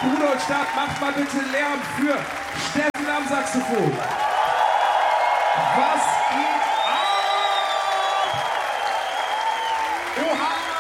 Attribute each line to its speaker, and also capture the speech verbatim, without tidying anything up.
Speaker 1: Rudolstadt, macht mal bitte Lärm für Steffen am Saxophon. Was geht ab? Oha!